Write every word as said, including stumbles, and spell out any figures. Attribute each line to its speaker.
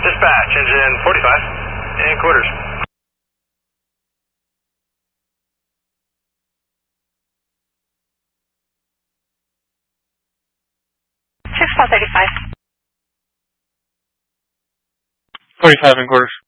Speaker 1: Dispatch, engine forty-five, and quarters.
Speaker 2: six four thirty-five.
Speaker 3: forty-five and quarters.